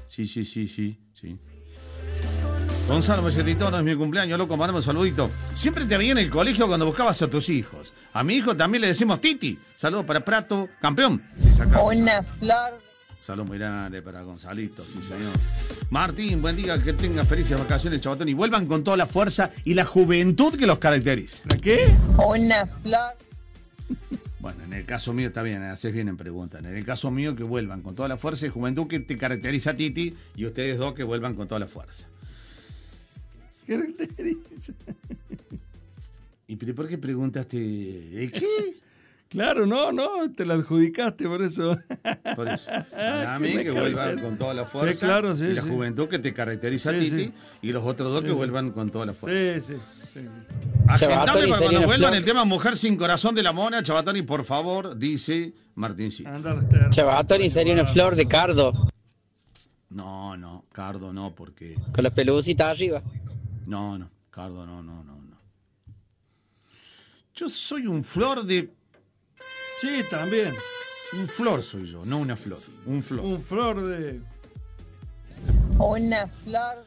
Sí. Gonzalo me dice, Tito, no es mi cumpleaños, loco, mandame un saludito. Siempre te veía en el colegio cuando buscabas a tus hijos. A mi hijo también le decimos Titi. Saludos para Prato, campeón. Una flor. Saludos muy grande para Gonzalito, sí señor. Martín, buen día, que tengas felices vacaciones, Chabatón, y vuelvan con toda la fuerza y la juventud que los caracteriza. ¿La qué? Una flor. Bueno, en el caso mío está bien, haces bien en preguntar. En el caso mío, que vuelvan con toda la fuerza y juventud que te caracteriza a Titi, y ustedes dos que vuelvan con toda la fuerza. Caracteriza. ¿Y por qué preguntaste? ¿De qué? Claro, no, te la adjudicaste por eso. Por eso. A mí que vuelvan con toda la fuerza. Sí, claro, sí, y la sí. juventud que te caracteriza a Titi, sí. y los otros dos que vuelvan con toda la fuerza. Sí. Agendame para cuando vuelvan el tema Mujer sin corazón de la Mona, Chabatoni, por favor, dice Martincito. Chabatoni sería una flor de cardo. No, Cardo no, porque... Con las pelucitas arriba. No, Cardo no. Yo soy un flor de... Sí, también. Un flor soy yo, no una flor. Un flor. Un flor de... Una flor.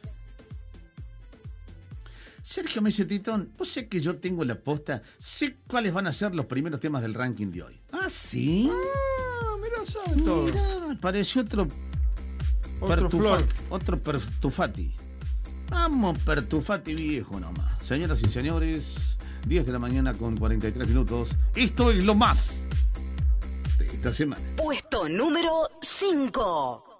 Sergio me dice, Titón, vos sé que yo tengo la posta, sé cuáles van a ser los primeros temas del ranking de hoy. ¿Ah, sí? Mirá, saben todo. Mirá, pareció otro flor. Otro Pertufati. Vamos, Pertufati viejo nomás. Señoras y señores, 10 de la mañana con 43 minutos. Esto es lo más de esta semana. Puesto número 5.